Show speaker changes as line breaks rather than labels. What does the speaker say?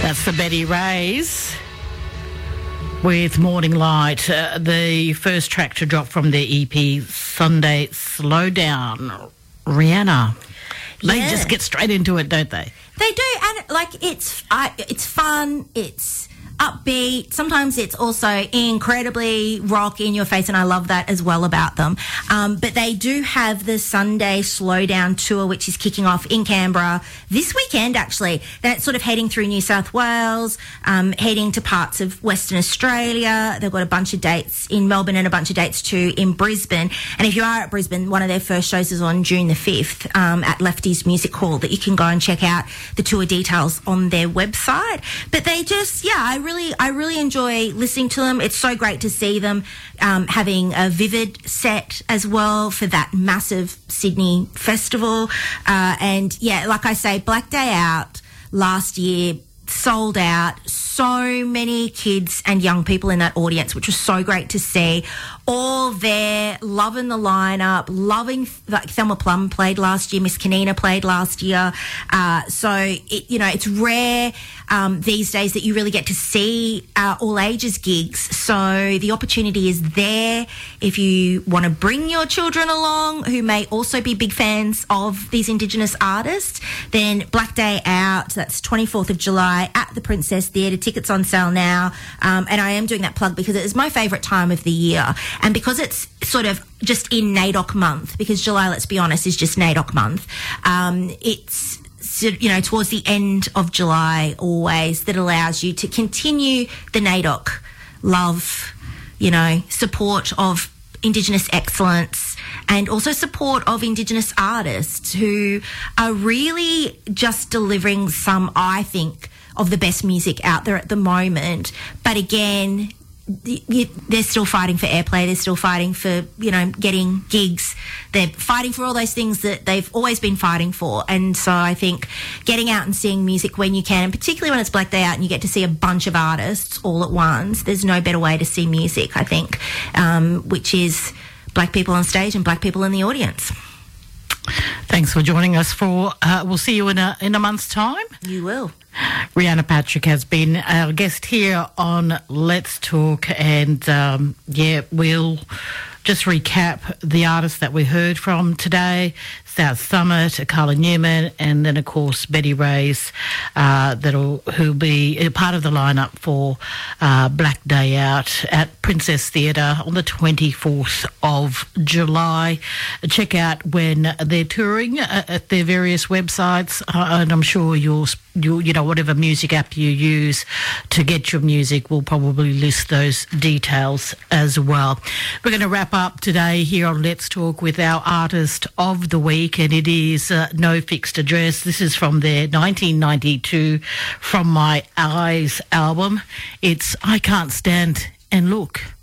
That's the Betty Rays with Morning Light, the first track to drop from their EP Sunday Slowdown. Rihanna. They just get straight into it, don't they?
They do, and it's fun, it's upbeat. Sometimes it's also incredibly rock in your face, and I love that as well about them. But they do have the Sunday Slowdown tour, which is kicking off in Canberra this weekend, actually. Then it's sort of heading through New South Wales, heading to parts of Western Australia. They've got a bunch of dates in Melbourne and a bunch of dates too in Brisbane. And if you are at Brisbane, one of their first shows is on June the 5th at Lefty's Music Hall, that you can go and check out the tour details on their website. But they just, I really enjoy listening to them. It's so great to see them having a Vivid set as well for that massive Sydney festival. And yeah, like I say, Black Day Out last year sold out. So many kids and young people in that audience, which was so great to see. All there, loving the lineup, loving, like Thelma Plum played last year, Miss Kanina played last year. It's rare these days that you really get to see all ages gigs. So the opportunity is there. If you want to bring your children along who may also be big fans of these Indigenous artists, then Black Day Out, that's 24th of July at the Princess Theatre. Tickets on sale now. And I am doing that plug because it is my favourite time of the year. And because it's sort of just in NAIDOC month, because July, let's be honest, is just NAIDOC month, it's, towards the end of July always, that allows you to continue the NAIDOC love, support of Indigenous excellence, and also support of Indigenous artists who are really just delivering some, I think, of the best music out there at the moment. But again, they're still fighting for airplay. They're still fighting for, getting gigs. They're fighting for all those things that they've always been fighting for. And so I think getting out and seeing music when you can, and particularly when it's Black Day Out and you get to see a bunch of artists all at once, there's no better way to see music, I think, which is black people on stage and black people in the audience.
Thanks for joining us we'll see you in a month's time.
You will.
Rihanna Patrick has been our guest here on Let's Talk, and we'll just recap the artists that we heard from today. South Summit, Carla Newman, and then, of course, Betty Rays, who'll be a part of the lineup for Black Day Out at Princess Theatre on the 24th of July. Check out when they're touring at their various websites, and I'm sure you'll whatever music app you use to get your music will probably list those details as well. We're going to wrap up today here on Let's Talk with our artist of the week, and it is No Fixed Address. This is from their 1992 From My Eyes album. It's I Can't Stand and Look.